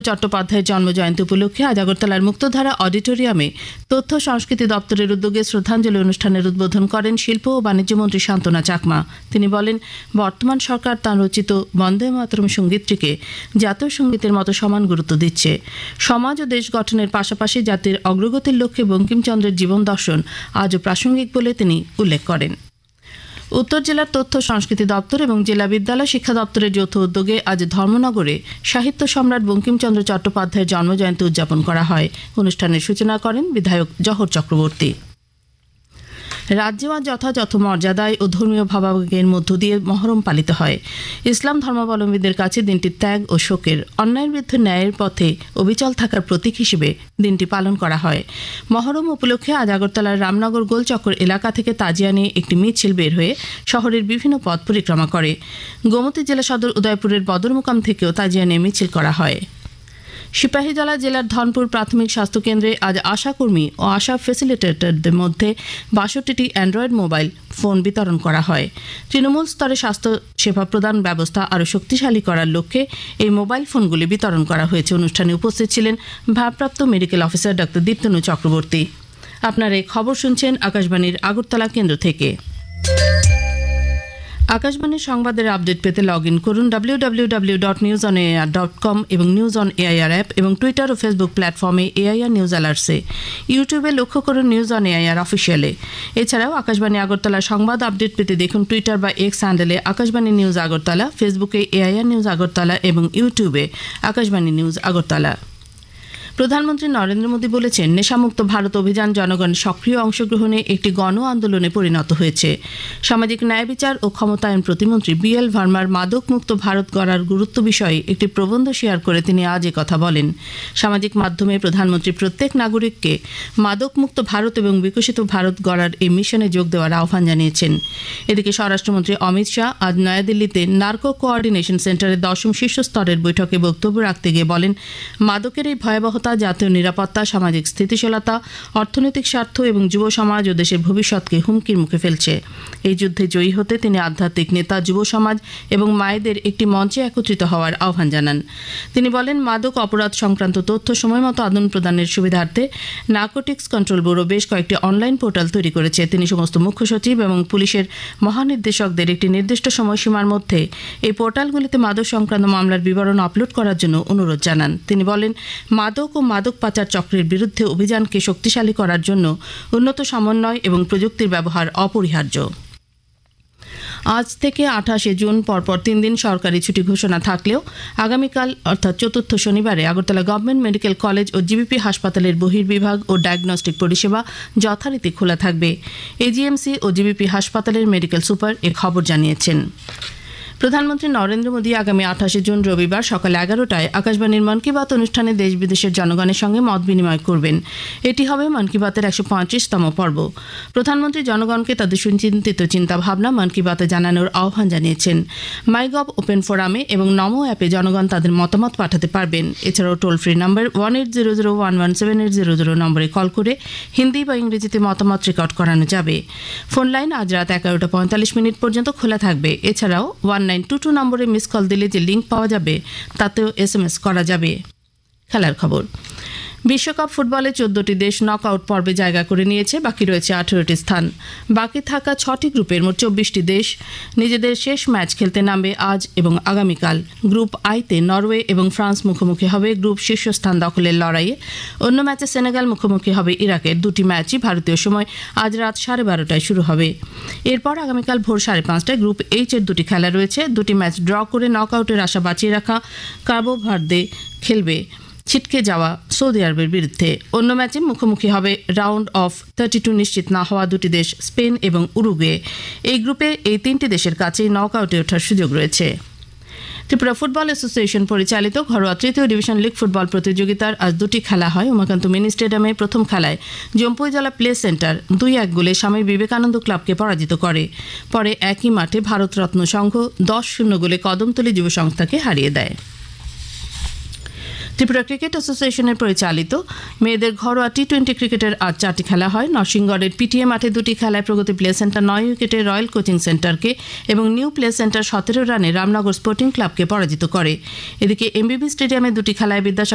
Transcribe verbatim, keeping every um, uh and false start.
চট্টোপাধ্যায়ের জন্মজয়ন্তী উপলক্ষে আজ আগরতলার মুক্তধারা অডিটোরিয়ামে তথ্য সংস্কৃতি দপ্তরের উদ্যোগে শ্রদ্ধাঞ্জলি অনুষ্ঠানের উদ্বোধন করেন শিল্প ও বাণিজ্যমন্ত্রী শান্তনা চাকমা। তিনি বলেন, বর্তমান সরকার তাঁর রচিত বন্দে মাতরম সঙ্গীতটিকে জাতীয় সঙ্গীতের মতো সমান গুরুত্ব দিচ্ছে। সমাজ ও দেশ গঠনের পাশাপাশি জাতির অগ্রগতির লক্ষ্যে বঙ্কিমচন্দ্রের জীবন দর্শন আজও প্রাসঙ্গিক বলে তিনি উল্লেখ করেন। উত্তর জেলার তথ্য সংস্কৃতি দপ্তর এবং জেলা বিদ্যালয় শিক্ষা দপ্তরের যৌথ উদ্যোগে আজ ধর্মনগরে সাহিত্য সম্রাট বঙ্কিমচন্দ্র চট্টোপাধ্যায়ের জন্মজয়ন্তী উদযাপন করা হয়। অনুষ্ঠানের সূচনা করেন বিধায়ক জহর চক্রবর্তী। রাজ্যে আজ যথাযথ মর্যাদায় ও ধর্মীয় ভাবাবেগের মধ্য দিয়ে মহরম পালিত হয়। ইসলাম ধর্মাবলম্বীদের কাছে দিনটি ত্যাগ ও শোকের, অন্যায়ের বিরুদ্ধে ন্যায়ের পথে অবিচল থাকার প্রতীক হিসেবে দিনটি পালন করা হয়। মহরম উপলক্ষে আজ আগরতলার রামনগর গোলচক্কর এলাকা থেকে তাজিয়া নিয়ে একটি মিছিল বের হয়ে শহরের বিভিন্ন পথ পরিক্রমা করে। গোমতী জেলা সদর উদয়পুরের বদরমুকাম থেকেও তাজিয়া নিয়ে মিছিল করা হয়। সিপাহীজলা জেলার ধনপুর প্রাথমিক স্বাস্থ্যকেন্দ্রে আজ আশাকর্মী ও আশা ফেসিলিটেটরদের মধ্যে বাষট্টিটি অ্যান্ড্রয়েড মোবাইল ফোন বিতরণ করা হয়। তৃণমূল স্তরে স্বাস্থ্য সেবা প্রদান ব্যবস্থা আরও শক্তিশালী করার লক্ষ্যে এই মোবাইল ফোনগুলি বিতরণ করা হয়েছে। অনুষ্ঠানে উপস্থিত ছিলেন ভারপ্রাপ্ত medical officer doctor Diptanu Chakraborty. আপনারা এই খবর শুনছেন আকাশবাণীর আগরতলা কেন্দ্র থেকে। আকাশবাণীর সংবাদের আপডেট পেতে লগ ইন করুন W W W dot news on AIR dot com এবং নিউজ অন এআইআর অ্যাপ এবং টুইটার ও ফেসবুক প্ল্যাটফর্মে এআইআর নিউজ অ্যালার্টসে। ইউটিউবে লক্ষ্য করুন নিউজ অন এআইআর অফিসিয়ালে। এছাড়াও আকাশবাণী আগরতলার সংবাদ আপডেট পেতে দেখুন টুইটার বা এক্স হ্যান্ডেলে আকাশবাণী নিউজ আগরতলা, ফেসবুকে এআইআর নিউজ আগরতলা এবং ইউটিউবে আকাশবাণী নিউজ আগরতলা। প্রধানমন্ত্রী নরেন্দ্র মোদী বলেছেন, নেশামুক্ত ভারত অভিযান জনগণের সক্রিয় অংশগ্রহণে একটি গণ আন্দোলনে পরিণত হয়েছে। সামাজিক ন্যায় বিচার ও ক্ষমতায়ন প্রতিমন্ত্রী বি এল ভার্মার মাদকমুক্ত ভারত গড়ার গুরুত্ব বিষয়ে একটি প্রবন্ধ শেয়ার করে তিনি আজ কথা বলেন। সামাজিক মাধ্যমে প্রধানমন্ত্রী প্রত্যেক নাগরিককে মাদকমুক্ত ভারত এবং বিকশিত ভারত গড়ার এই মিশনে যোগ দেওয়ার আহ্বান জানিয়েছেন। এদিকে স্বরাষ্ট্রমন্ত্রী অমিত শাহ আজ নয়াদিল্লিতে নার্কো কোঅর্ডিনেশন সেন্টারের দশম শীর্ষ স্তরের বৈঠকে বক্তব্য রাখতে গিয়ে বলেন, মাদকের এই ভয়াবহতা জাতীয় নিরাপত্তা, সামাজিক স্থিতিশীলতা, অর্থনৈতিক স্বার্থ এবং যুব সমাজ ও দেশের ভবিষ্যৎকে হুমকির মুখে ফেলছে। এই যুদ্ধে জয়ী হতে তিনি আধ্যাত্মিক নেতা, যুব সমাজ এবং মায়েদের একটি মঞ্চে একত্রিত হওয়ার আহ্বান জানান। তিনি বলেন, মাদক অপরাধ সংক্রান্ত তথ্য সময়মতো আদান প্রদানের সুবিধার্থে নার্কোটিক্স কন্ট্রোল ব্যুরো বেশ কয়েকটি অনলাইন পোর্টাল তৈরি করেছে। তিনি সমস্ত মুখ্য সচিব এবং পুলিশের মহানির্দেশকদের একটি নির্দিষ্ট সময়সীমার মধ্যে এই পোর্টালগুলিতে মাদক সংক্রান্ত মামলার বিবরণ আপলোড করার জন্য অনুরোধ জানান। তিনি বলেন, মাদক ও মাদক পাচার চক্রের বিরুদ্ধে অভিযানকে শক্তিশালী করার জন্য উন্নত সমন্বয় এবং প্রযুক্তির ব্যবহার অপরিহার্য। আজ থেকে আঠাশে জুন পরপর তিন দিন সরকারি ছুটি ঘোষণা থাকলেও আগামীকাল অর্থাৎ চতুর্থ শনিবারে আগরতলা গভর্নমেন্ট মেডিকেল কলেজ ও জিবিপি হাসপাতালের বহির্বিভাগ ও ডায়াগনস্টিক পরিষেবা যথারীতি খোলা থাকবে। এজিএমসি ও জিবিপি হাসপাতালের মেডিকেল সুপার এ খবর জানিয়েছেন। প্রধানমন্ত্রী নরেন্দ্র মোদী আগামী আঠাশে জুন রবিবার সকাল এগারোটায় আকাশবাণীর মন কি বাত অনুষ্ঠানে দেশ বিদেশের জনগণের সঙ্গে মত বিনিময় করবেন। এটি হবে মন কি বাতের একশো পঁয়ত্রিশতম পর্ব। প্রধানমন্ত্রী জনগণকে তাদের সুচিন্তিত চিন্তাভাবনা মন কি বাতে জানানোর আহ্বান জানিয়েছেন। মাইগভ ওপেন ফোরামে এবং নমো অ্যাপে জনগণ তাদের মতামত পাঠাতে পারবেন। এছাড়াও toll free number one eight zero zero one one seven eight zero zero নম্বরে কল করে হিন্দি বা ইংরেজিতে মতামত রেকর্ড করানো যাবে। ফোন লাইন আজ রাত এগারোটা পঁয়তাল্লিশ মিনিট পর্যন্ত খোলা থাকবে। এছাড়াও ওয়ান নাইন টু টু নম্বরে মিস কল দিলে যে লিঙ্ক পাওয়া যাবে তাতেও এস এম এস করা যাবে। খেলার খবর। বিশ্বকাপ ফুটবলে চোদ্দটি দেশ নক আউট পর্বে জায়গা করে নিয়েছে, বাকি রয়েছে আঠেরোটি স্থান। বাকি থাকা ছটি গ্রুপের মোট চব্বিশটি দেশ নিজেদের শেষ ম্যাচ খেলতে নামবে আজ এবং আগামীকাল। গ্রুপ আইতে নরওয়ে এবং ফ্রান্স মুখোমুখি হবে গ্রুপ শীর্ষস্থান দখলের লড়াইয়ে। অন্য ম্যাচে সেনেগাল মুখোমুখি হবে ইরাকের। দুটি ম্যাচই ভারতীয় সময় আজ রাত সাড়ে বারোটায় শুরু হবে। এরপর আগামীকাল ভোর সাড়ে পাঁচটায় গ্রুপ এইচ এর দুটি খেলা রয়েছে। দুটি ম্যাচ ড্র করে নক আউটের আশা বাঁচিয়ে রাখা কাবো ভার্দে খেলবে ছিটকে যাওয়া সৌদি আরবের বিরুদ্ধে। অন্য ম্যাচে মুখোমুখি হবে রাউন্ড অফ থার্টি টু নিশ্চিত না হওয়া দুটি দেশ স্পেন এবং উরুগুয়ে। এই গ্রুপে এই তিনটি দেশের কাছেই নক আউটে ওঠার সুযোগ রয়েছে। ত্রিপুরা ফুটবল অ্যাসোসিয়েশন পরিচালিত ঘরোয়া তৃতীয় ডিভিশন লিগ ফুটবল প্রতিযোগিতার আজ দুটি খেলা হয়। উমাকান্ত মিনি স্টেডিয়ামে প্রথম খেলায় জম্পুইজলা প্লে সেন্টার দুই এক গোলে স্বামী বিবেকানন্দ ক্লাবকে পরাজিত করে। পরে একই মাঠে ভারতরত্ন সংঘ দশ শূন্য গোলে কদমতলী যুব সংস্থাকে হারিয়ে দেয়। ত্রিপুরা ক্রিকেট অ্যাসোসিয়েশনের পরিচালিত মেয়েদের ঘরোয়া টি টোয়েন্টি ক্রিকেটের আজ চারটি খেলা হয়। নরসিংগড়ের পিটিএ মাঠে দুটি খেলায় প্রগতি প্লে সেন্টার নয় উইকেটে রয়্যাল কোচিং সেন্টারকে এবং নিউ প্লে সেন্টার সতেরো রানে রামনগর স্পোর্টিং ক্লাবকে পরাজিত করে। এদিকে এমবিবি স্টেডিয়ামে দুটি খেলায় বিদ্যাসাগর